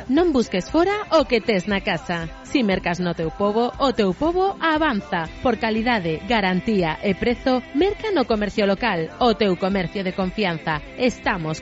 Non busques fora o que tes na casa. Si mercas no teu pobo, o teu pobo avanza. Por calidade, garantía e prezo, merca no comercio local, o teu comercio de confianza. Estamos